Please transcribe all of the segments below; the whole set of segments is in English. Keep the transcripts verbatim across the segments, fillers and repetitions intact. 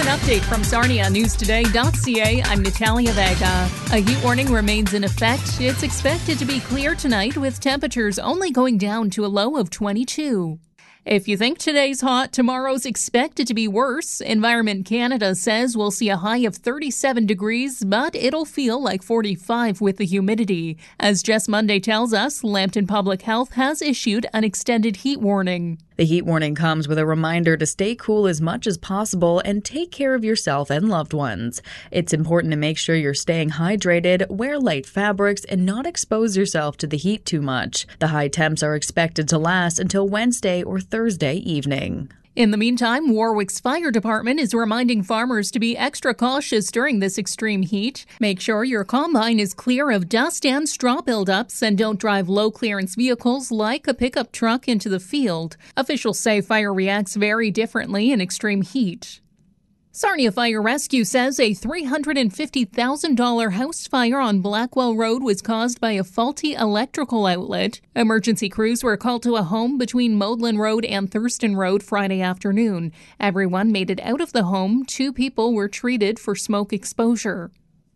update from Sarnia News Today dot C A, I'm Natalia Vega. A heat warning remains in effect. It's expected to be clear tonight with temperatures only going down to a low of twenty-two. If you think today's hot, tomorrow's expected to be worse. Environment Canada says we'll see a high of thirty-seven degrees, but it'll feel like forty-five with the humidity. As Jess Monday tells us, Lambton Public Health has issued an extended heat warning. The heat warning comes with a reminder to stay cool as much as possible and take care of yourself and loved ones. It's important to make sure you're staying hydrated, wear light fabrics, and not expose yourself to the heat too much. The high temps are expected to last until Wednesday or Thursday evening. In the meantime, Warwick's fire department is reminding farmers to be extra cautious during this extreme heat. Make sure your combine is clear of dust and straw buildups, and don't drive low-clearance vehicles like a pickup truck into the field. Officials say fire reacts very differently in extreme heat. Sarnia Fire Rescue says a three hundred fifty thousand dollars house fire on Blackwell Road was caused by a faulty electrical outlet. Emergency crews were called to a home between Maudlin Road and Thurston Road Friday afternoon. Everyone made it out of the home. Two people were treated for smoke exposure.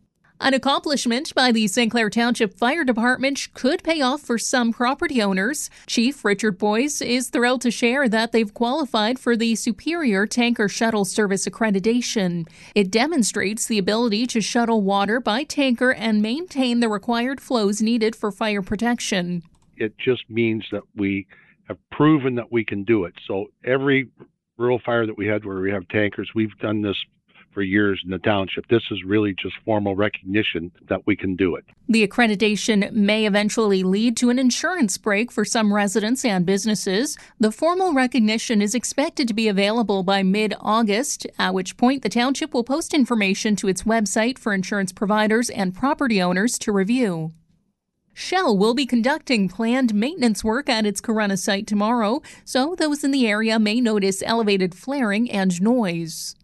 An accomplishment by the Saint Clair Township Fire Department could pay off for some property owners. Chief Richard Boyce is thrilled to share that they've qualified for the Superior Tanker Shuttle Service accreditation. It demonstrates the ability to shuttle water by tanker and maintain the required flows needed for fire protection. It just means that we have proven that we can do it. So every rural fire that we had where we have tankers, we've done this for years in the township. This is really just formal recognition that we can do it. The accreditation may eventually lead to an insurance break for some residents and businesses. The formal recognition is expected to be available by mid-August, at which point the township will post information to its website for insurance providers and property owners to review. Shell will be conducting planned maintenance work at its Corunna site tomorrow, so those in the area may notice elevated flaring and noise.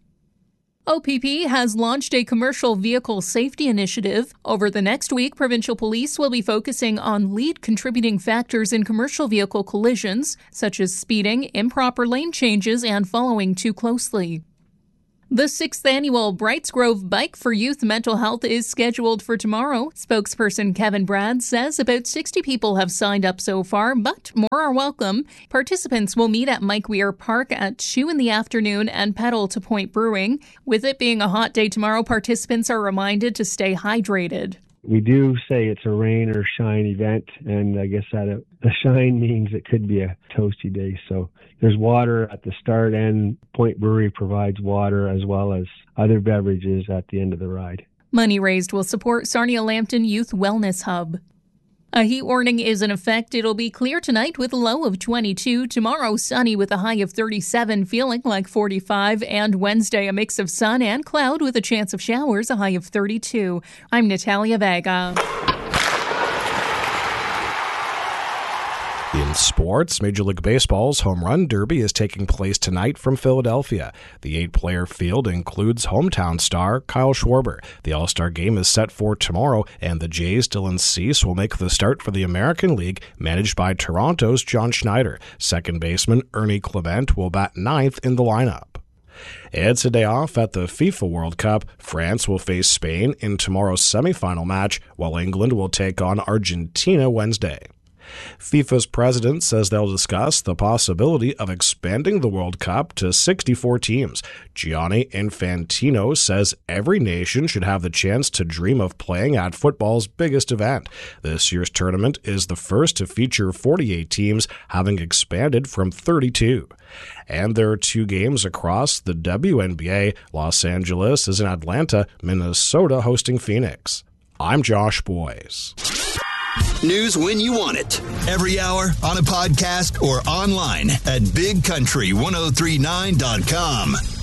O P P has launched a commercial vehicle safety initiative. Over the next week, provincial police will be focusing on lead contributing factors in commercial vehicle collisions, such as speeding, improper lane changes, and following too closely. The sixth annual Brights Grove Bike for Youth Mental Health is scheduled for tomorrow. Spokesperson Kevin Brad says about sixty people have signed up so far, but more are welcome. Participants will meet at Mike Weir Park at two in the afternoon and pedal to Point Brewing. With it being a hot day tomorrow, participants are reminded to stay hydrated. We do say it's a rain or shine event, and I guess that uh, the shine means it could be a toasty day. So there's water at the start, and Point Brewery provides water as well as other beverages at the end of the ride. Money raised will support Sarnia Lambton Youth Wellness Hub. A heat warning is in effect. It'll be clear tonight with a low of twenty-two. Tomorrow, sunny with a high of thirty-seven, feeling like forty-five. And Wednesday, a mix of sun and cloud with a chance of showers, a high of thirty-two. I'm Natalia Vega. In sports, Major League Baseball's Home Run Derby is taking place tonight from Philadelphia. The eight-player field includes hometown star Kyle Schwarber. The All-Star Game is set for tomorrow, and the Jays' Dylan Cease will make the start for the American League, managed by Toronto's John Schneider. Second baseman Ernie Clement will bat ninth in the lineup. It's a day off at the FIFA World Cup. France will face Spain in tomorrow's semifinal match, while England will take on Argentina Wednesday. FIFA's president says they'll discuss the possibility of expanding the World Cup to sixty-four teams. Gianni Infantino says every nation should have the chance to dream of playing at football's biggest event. This year's tournament is the first to feature forty-eight teams, having expanded from thirty-two. And there are two games across the W N B A. Los Angeles is in Atlanta, Minnesota hosting Phoenix. I'm Josh Boyes. News when you want it. Every hour, on a podcast, or online at big country ten thirty-nine dot com.